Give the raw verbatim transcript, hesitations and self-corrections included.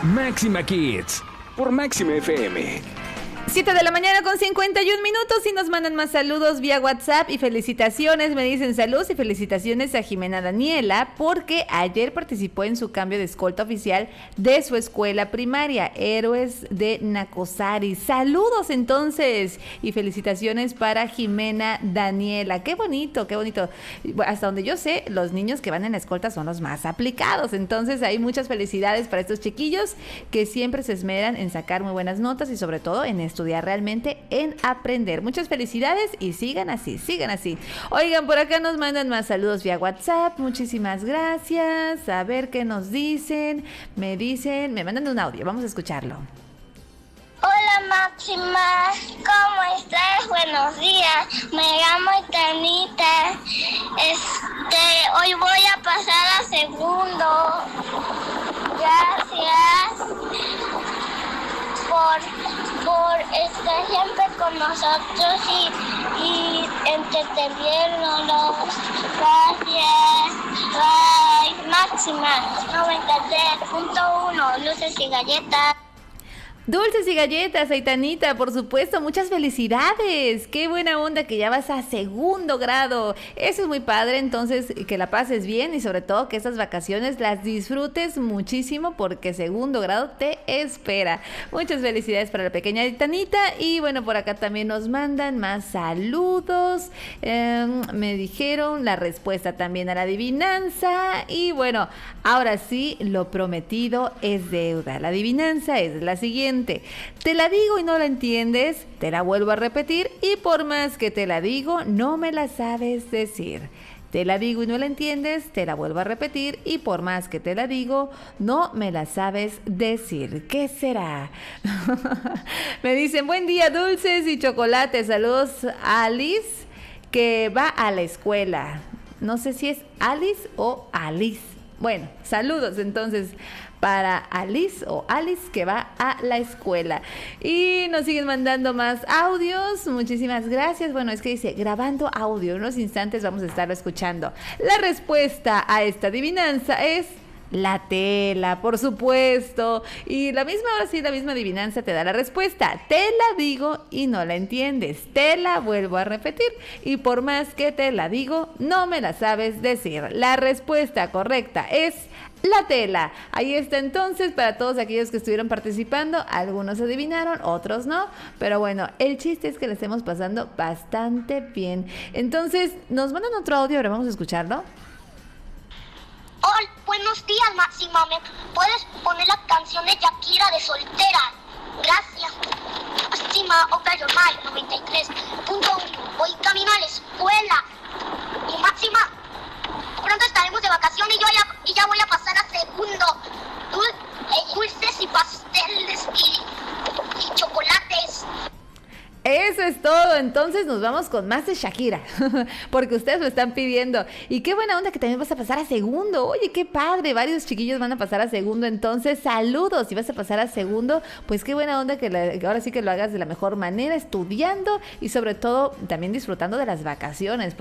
Máxima Kids por Máxima F M. siete de la mañana con cincuenta y un minutos y nos mandan más saludos vía WhatsApp y felicitaciones. Me dicen saludos y felicitaciones a Jimena Daniela porque ayer participó en su cambio de escolta oficial de su escuela primaria, Héroes de Nacosari. Saludos entonces y felicitaciones para Jimena Daniela. Qué bonito, qué bonito. Hasta donde yo sé, los niños que van en la escolta son los más aplicados. Entonces hay muchas felicidades para estos chiquillos que siempre se esmeran en sacar muy buenas notas y sobre todo en estudiar realmente, en aprender. Muchas felicidades y sigan así, sigan así. Oigan, por acá nos mandan más saludos vía WhatsApp. Muchísimas gracias. A ver qué nos dicen. Me dicen, me mandan un audio. Vamos a escucharlo. Hola Máxima, ¿cómo estás? Buenos días, me llamo Itanita. Este, hoy voy a pasar a segundo. Gracias por, por estar siempre con nosotros y, y entreteniéndonos. Gracias. Bye. Máxima noventa y tres punto uno, luces y galletas. Dulces y galletas, Aitanita, por supuesto, muchas felicidades. Qué buena onda que ya vas a segundo grado. Eso es muy padre, entonces que la pases bien y sobre todo que estas vacaciones las disfrutes muchísimo porque segundo grado te espera. Muchas felicidades para la pequeña Aitanita y bueno, por acá también nos mandan más saludos. Eh, me dijeron la respuesta también a la adivinanza y bueno, ahora sí, lo prometido es deuda. La adivinanza es la siguiente. Te la digo y no la entiendes, te la vuelvo a repetir y por más que te la digo, no me la sabes decir. Te la digo y no la entiendes, te la vuelvo a repetir y por más que te la digo, no me la sabes decir. ¿Qué será? Me dicen, buen día, dulces y chocolates. Saludos a Alice, que va a la escuela. No sé si es Alice o Alice. Bueno, saludos entonces para Alice o Alice que va a la escuela. Y nos siguen mandando más audios. Muchísimas gracias. Bueno, es que dice, grabando audio. En unos instantes vamos a estarlo escuchando. La respuesta a esta adivinanza es la tela, por supuesto. Y la misma, ahora sí, la misma adivinanza te da la respuesta. Te la digo y no la entiendes. Te la vuelvo a repetir. Y por más que te la digo, no me la sabes decir. La respuesta correcta es la tela. Ahí está entonces para todos aquellos que estuvieron participando. Algunos adivinaron, otros no. Pero bueno, el chiste es que le estemos pasando bastante bien. Entonces, nos mandan otro audio, ahora vamos a escucharlo. Hola, buenos días Máxima, ¿me puedes poner la canción de Shakira de Soltera? Gracias. Máxima, Open Your Mind noventa y tres punto uno. Voy camino a la escuela. Y Máxima, pronto estaremos de vacaciones y yo ya, y ya voy a pasar a segundo. Dul, eh, dulces y pasteles y, y chocolates. Eso es todo, entonces nos vamos con más de Shakira, porque ustedes lo están pidiendo. Y qué buena onda que también vas a pasar a segundo. Oye, qué padre, varios chiquillos van a pasar a segundo, entonces saludos. Si vas a pasar a segundo, pues qué buena onda que, la, que ahora sí que lo hagas de la mejor manera, estudiando y sobre todo también disfrutando de las vacaciones.